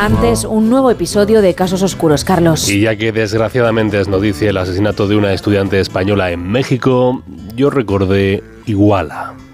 Antes, un nuevo episodio de Casos Oscuros, Carlos. Y ya que desgraciadamente es noticia el asesinato de una estudiante española en México, yo recordé Iguala.